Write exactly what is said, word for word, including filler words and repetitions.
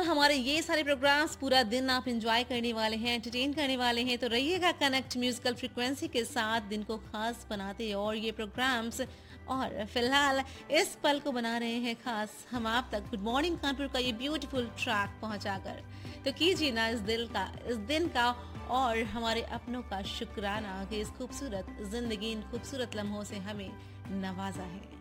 हमारे ये सारे प्रोग्राम्स पूरा दिन आप एंजॉय करने वाले हैं, एंटरटेन करने वाले हैं, तो रहिएगा कनेक्ट म्यूजिकल फ्रीक्वेंसी के साथ दिन को खास बनाते और ये प्रोग्राम्स। और फिलहाल इस पल को बना रहे हैं खास हम आप तक गुड मॉर्निंग कानपुर का ये ब्यूटीफुल ट्रैक पहुंचाकर। तो कीजिए ना इस दिल का, इस दिन का और हमारे अपनों का शुक्राना कि इस खूबसूरत जिंदगी इन खूबसूरत लम्हों से हमें नवाजा है।